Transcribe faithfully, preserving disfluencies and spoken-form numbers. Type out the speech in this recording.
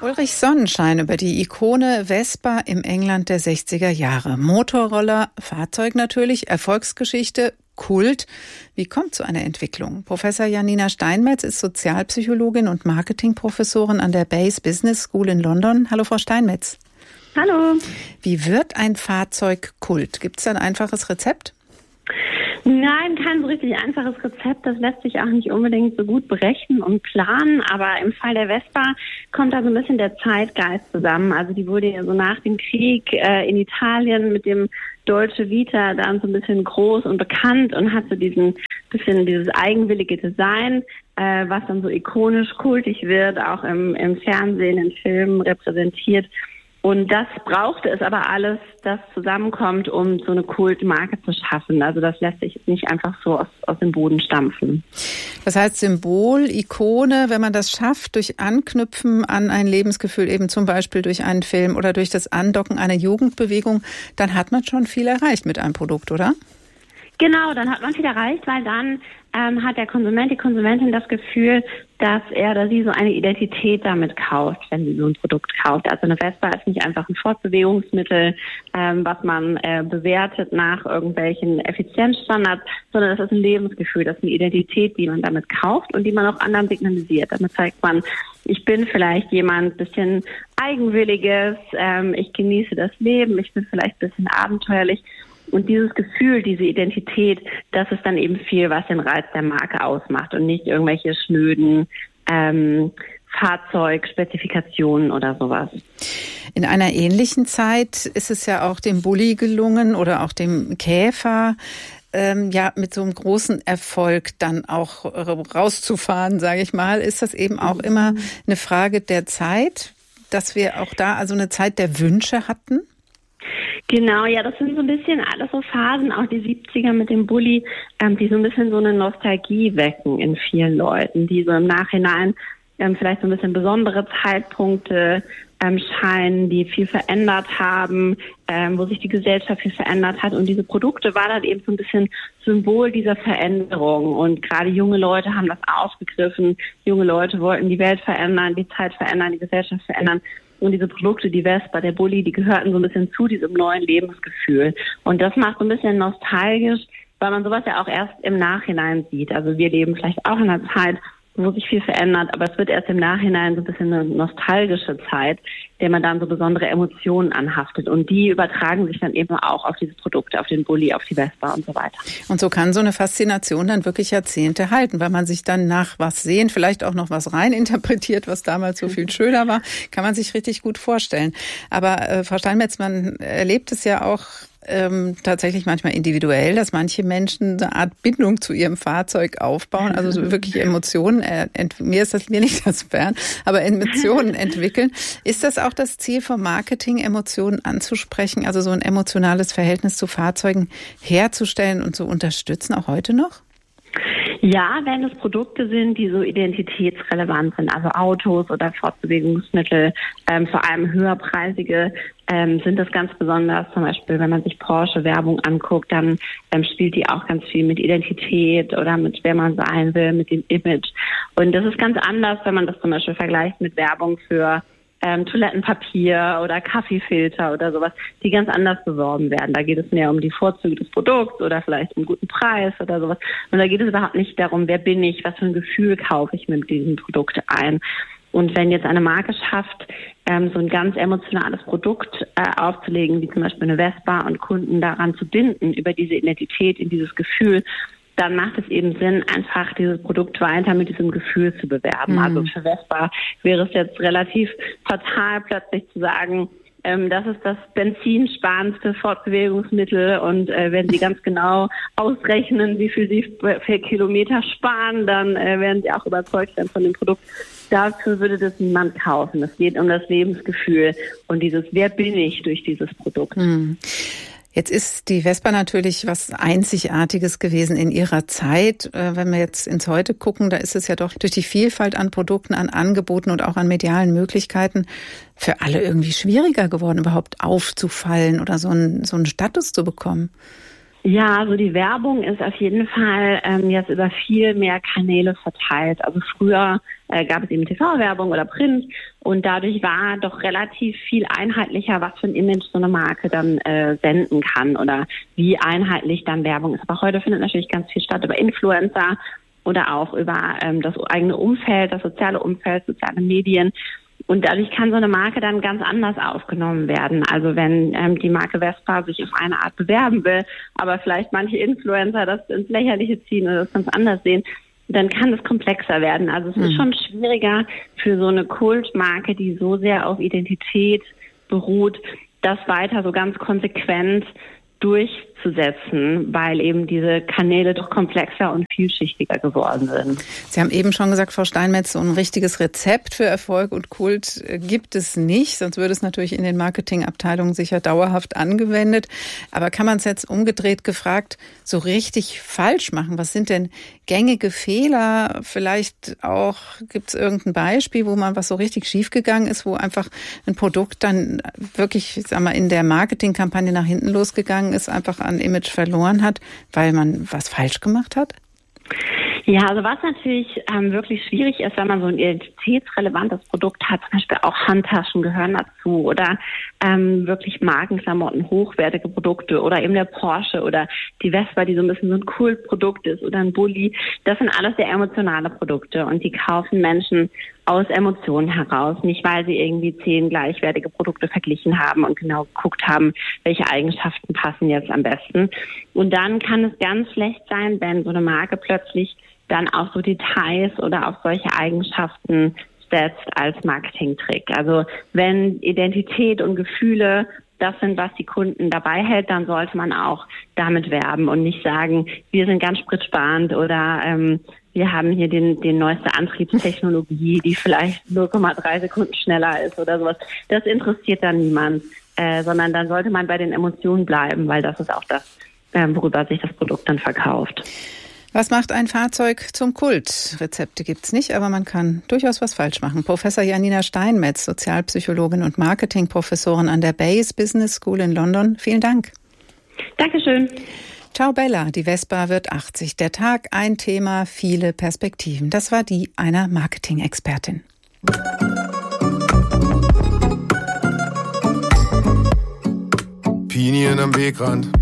Ulrich Sonnenschein über die Ikone Vespa im England der sechziger Jahre. Motorroller, Fahrzeug natürlich, Erfolgsgeschichte, Kult. Wie kommt so eine Entwicklung? Professor Janina Steinmetz ist Sozialpsychologin und Marketingprofessorin an der Base Business School in London. Hallo, Frau Steinmetz. Hallo. Wie wird ein Fahrzeug Kult? Gibt es da ein einfaches Rezept? Nein, kein so richtig einfaches Rezept. Das lässt sich auch nicht unbedingt so gut berechnen und planen. Aber im Fall der Vespa kommt da so ein bisschen der Zeitgeist zusammen. Also die wurde ja so nach dem Krieg äh, in Italien mit dem Dolce Vita dann so ein bisschen groß und bekannt und hat so diesen bisschen dieses eigenwillige Design, äh, was dann so ikonisch kultig wird, auch im, im Fernsehen, in Filmen repräsentiert. Und das brauchte es aber alles, das zusammenkommt, um so eine Kultmarke zu schaffen. Also das lässt sich nicht einfach so aus, aus dem Boden stampfen. Das heißt Symbol, Ikone, wenn man das schafft, durch Anknüpfen an ein Lebensgefühl, eben zum Beispiel durch einen Film oder durch das Andocken einer Jugendbewegung, dann hat man schon viel erreicht mit einem Produkt, oder? Genau, dann hat man viel erreicht, weil dann ähm, hat der Konsument, die Konsumentin das Gefühl, dass er oder sie so eine Identität damit kauft, wenn sie so ein Produkt kauft. Also eine Vespa ist nicht einfach ein Fortbewegungsmittel, ähm, was man äh, bewertet nach irgendwelchen Effizienzstandards, sondern das ist ein Lebensgefühl, das ist eine Identität, die man damit kauft und die man auch anderen signalisiert. Damit zeigt man, ich bin vielleicht jemand bisschen Eigenwilliges, ähm, ich genieße das Leben, ich bin vielleicht ein bisschen abenteuerlich. Und dieses Gefühl, diese Identität, das ist dann eben viel, was den Reiz der Marke ausmacht und nicht irgendwelche schnöden ähm, Fahrzeugspezifikationen oder sowas. In einer ähnlichen Zeit ist es ja auch dem Bulli gelungen oder auch dem Käfer, ähm, ja mit so einem großen Erfolg dann auch rauszufahren, sage ich mal. Ist das eben auch immer eine Frage der Zeit, dass wir auch da also eine Zeit der Wünsche hatten? Genau, ja, das sind so ein bisschen alles so Phasen, auch die siebziger mit dem Bulli, ähm, die so ein bisschen so eine Nostalgie wecken in vielen Leuten, die so im Nachhinein ähm, vielleicht so ein bisschen besondere Zeitpunkte ähm, scheinen, die viel verändert haben, ähm, wo sich die Gesellschaft viel verändert hat. Und diese Produkte waren dann eben so ein bisschen Symbol dieser Veränderung. Und gerade junge Leute haben das aufgegriffen. Junge Leute wollten die Welt verändern, die Zeit verändern, die Gesellschaft verändern. Und diese Produkte, die Vespa, der Bulli, die gehörten so ein bisschen zu diesem neuen Lebensgefühl. Und das macht so ein bisschen nostalgisch, weil man sowas ja auch erst im Nachhinein sieht. Also wir leben vielleicht auch in einer Zeit, wo sich viel verändert, aber es wird erst im Nachhinein so ein bisschen eine nostalgische Zeit, der man dann so besondere Emotionen anhaftet. Und die übertragen sich dann eben auch auf diese Produkte, auf den Bulli, auf die Vespa und so weiter. Und so kann so eine Faszination dann wirklich Jahrzehnte halten, weil man sich dann nach was sehen, vielleicht auch noch was rein interpretiert, was damals so viel schöner war, kann man sich richtig gut vorstellen. Aber äh, Frau Steinmetz, man erlebt es ja auch Ähm, tatsächlich manchmal individuell, dass manche Menschen eine Art Bindung zu ihrem Fahrzeug aufbauen, also so wirklich Emotionen, äh, ent- mir ist das mir nicht das fern, aber Emotionen entwickeln. Ist das auch das Ziel vom Marketing, Emotionen anzusprechen, also so ein emotionales Verhältnis zu Fahrzeugen herzustellen und zu unterstützen, auch heute noch? Ja, wenn es Produkte sind, die so identitätsrelevant sind, also Autos oder Fortbewegungsmittel, ähm, vor allem höherpreisige, ähm, sind das ganz besonders. Zum Beispiel, wenn man sich Porsche-Werbung anguckt, dann ähm, spielt die auch ganz viel mit Identität oder mit wer man sein will, mit dem Image. Und das ist ganz anders, wenn man das zum Beispiel vergleicht mit Werbung für Ähm, Toilettenpapier oder Kaffeefilter oder sowas, die ganz anders beworben werden. Da geht es mehr um die Vorzüge des Produkts oder vielleicht um einen guten Preis oder sowas. Und da geht es überhaupt nicht darum, wer bin ich, was für ein Gefühl kaufe ich mit diesem Produkt ein. Und wenn jetzt eine Marke schafft, ähm, so ein ganz emotionales Produkt äh, aufzulegen, wie zum Beispiel eine Vespa, und Kunden daran zu binden, über diese Identität, in dieses Gefühl, dann macht es eben Sinn, einfach dieses Produkt weiter mit diesem Gefühl zu bewerben. Mhm. Also für Vespa wäre es jetzt relativ fatal, plötzlich zu sagen, ähm, das ist das benzinsparendste Fortbewegungsmittel, und äh, wenn Sie ganz genau ausrechnen, wie viel Sie für Kilometer sparen, dann äh, werden Sie auch überzeugt sein von dem Produkt. Dafür würde das niemand kaufen. Es geht um das Lebensgefühl und dieses, wer bin ich durch dieses Produkt. Mhm. Jetzt ist die Vespa natürlich was Einzigartiges gewesen in ihrer Zeit. Wenn wir jetzt ins Heute gucken, da ist es ja doch durch die Vielfalt an Produkten, an Angeboten und auch an medialen Möglichkeiten für alle irgendwie schwieriger geworden, überhaupt aufzufallen oder so einen, so einen Status zu bekommen. Ja, also die Werbung ist auf jeden Fall ähm, jetzt über viel mehr Kanäle verteilt. Also früher äh, gab es eben T V-Werbung oder Print und dadurch war doch relativ viel einheitlicher, was für ein Image so eine Marke dann äh, senden kann oder wie einheitlich dann Werbung ist. Aber heute findet natürlich ganz viel statt über Influencer oder auch über ähm, das eigene Umfeld, das soziale Umfeld, soziale Medien. Und dadurch kann so eine Marke dann ganz anders aufgenommen werden. Also wenn ähm, die Marke Vespa sich auf eine Art bewerben will, aber vielleicht manche Influencer das ins Lächerliche ziehen oder das ganz anders sehen, dann kann es komplexer werden. Also es mhm. ist schon schwieriger für so eine Kultmarke, die so sehr auf Identität beruht, das weiter so ganz konsequent durchzusetzen, weil eben diese Kanäle doch komplexer und vielschichtiger geworden sind. Sie haben eben schon gesagt, Frau Steinmetz, so ein richtiges Rezept für Erfolg und Kult gibt es nicht, sonst würde es natürlich in den Marketingabteilungen sicher dauerhaft angewendet. Aber kann man es jetzt umgedreht gefragt so richtig falsch machen? Was sind denn gängige Fehler? Vielleicht auch, gibt es irgendein Beispiel, wo man was so richtig schiefgegangen ist, wo einfach ein Produkt dann wirklich, ich sag mal, in der Marketingkampagne nach hinten losgegangen ist, einfach an Image verloren hat, weil man was falsch gemacht hat? Ja, also was natürlich ähm, wirklich schwierig ist, wenn man so ein identitätsrelevantes Produkt hat, zum Beispiel auch Handtaschen gehören dazu oder ähm, wirklich Markenklamotten, hochwertige Produkte oder eben der Porsche oder die Vespa, die so ein bisschen so ein Kultprodukt ist oder ein Bulli. Das sind alles sehr emotionale Produkte und die kaufen Menschen aus Emotionen heraus, nicht weil sie irgendwie zehn gleichwertige Produkte verglichen haben und genau geguckt haben, welche Eigenschaften passen jetzt am besten. Und dann kann es ganz schlecht sein, wenn so eine Marke plötzlich dann auf so Details oder auf solche Eigenschaften setzt als Marketingtrick. Also wenn Identität und Gefühle das sind, was die Kunden dabei hält, dann sollte man auch damit werben und nicht sagen, wir sind ganz spritsparend oder ähm, wir haben hier den, den neueste Antriebstechnologie, die vielleicht null Komma drei Sekunden schneller ist oder sowas. Das interessiert dann niemand, äh, sondern dann sollte man bei den Emotionen bleiben, weil das ist auch das, äh, worüber sich das Produkt dann verkauft. Was macht ein Fahrzeug zum Kult? Rezepte gibt's nicht, aber man kann durchaus was falsch machen. Professor Janina Steinmetz, Sozialpsychologin und Marketingprofessorin an der Bayes Business School in London. Vielen Dank. Dankeschön. Ciao Bella, die Vespa wird achtzig. Der Tag, ein Thema, viele Perspektiven. Das war die einer Marketing-Expertin. Pinien am Wegrand.